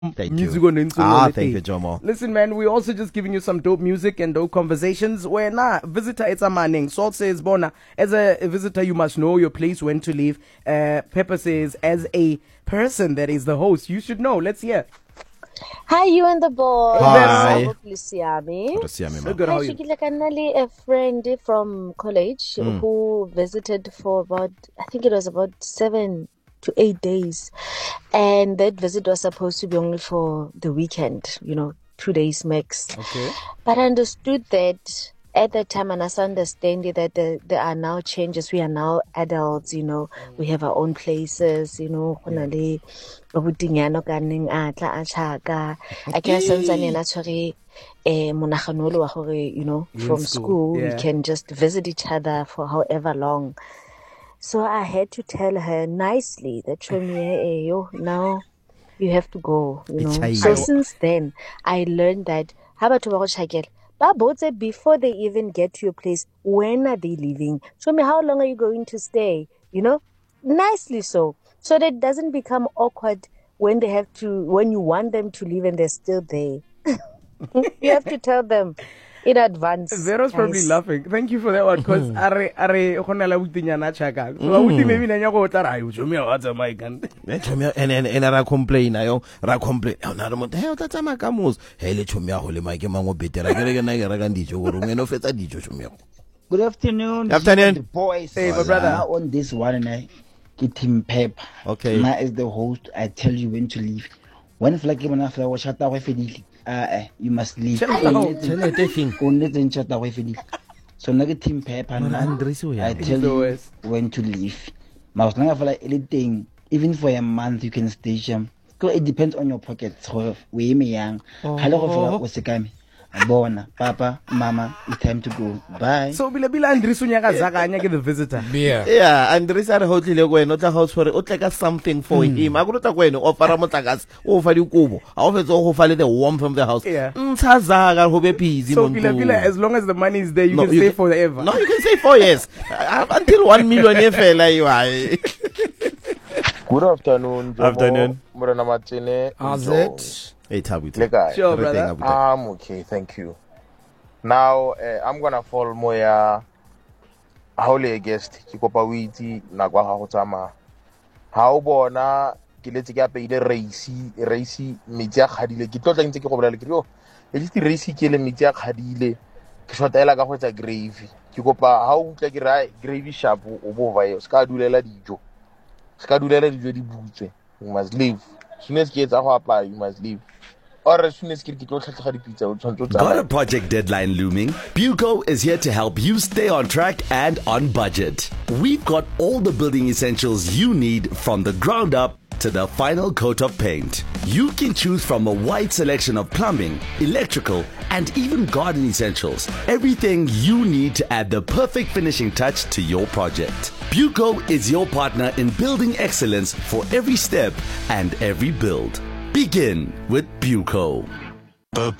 Thank music you. on Instagram. Thank you, Jomo. Listen, man, we're also just giving you some dope music and dope conversations. Where visitor it's a manning. Salt says, Bona, as a visitor, you must know your place, when to leave. Pepper says, as a person that is the host, you should know. Let's hear. Hi, you and the boys. Hi. I hope you see me. So good, how are you? A friend from college who visited for about, I think it was about 7 to 8 days. And that visit was supposed to be only for the weekend, 2 days max. Okay. But I understood that at that time, and I understand that there are now changes. We are now adults, we have our own places, I can sense from school, we can just visit each other for however long. So I had to tell her nicely that now you have to go, So since then, I learned that before they even get to your place, when are they leaving? Show me, how long are you going to stay? Nicely so that it doesn't become awkward when you want them to leave and they're still there. You have to tell them in advance. Vero's probably laughing. Thank you for that one, because and ra complain ra complain na re motho o tla tsama ka mos le chomi ya go le make mango betera ke na ke reka dijo go rongwe no fetsa dijo chomi. Good afternoon. Afternoon. Boys. Hey, my brother. Now on this one, Team Pep. Okay. Now as the host, I tell you when to leave. When flag when after watch out away fedili. You must leave. So now Team Pep and I tell you when to leave. Mas lang fala anything, even for a month you can stay jam. It depends on your pockets. We me young. Hello for what's the game. Bona, Papa, Mama, it's time to go. Bye. So bila Andres unyaka zaka anyake the visitor. Yeah, Andres are hotile go no tla house for o tla something for him. A go tla go eno o para motlakase o fa dikubo. A o fetsa go fa le the warm from the house. Ntsha zaka go be busy. So bila as long as the money is there, you can stay forever. No, you can stay 4 years. Until 1 million efela you are. Good afternoon, Jomo. Afternoon. Morena Matine. Azet. Hey, Tabu. Sure, brother. I'm okay, thank you. Now, I'm gonna fall more haole guest ki kopa witi na kwa ga go tsama. Ha o bona ke letse ke apeile race metsi a khadile ke tlotla ntse ke go bolela ke yo e just race ke le metsi a khadile ke shotela ka go tsa gravy ke kopa ha o utla ke ra gravy sharp o bo va yo ska dulela dijo di butse. You must leave. Soon as kids are apply, you must leave. Or as soon as kids got a project deadline looming? Buco is here to help you stay on track and on budget. We've got all the building essentials you need, from the ground up to the final coat of paint. You can choose from a wide selection of plumbing, electrical, and even garden essentials. Everything you need to add the perfect finishing touch to your project. Buco is your partner in building excellence for every step and every build. Begin with Buco.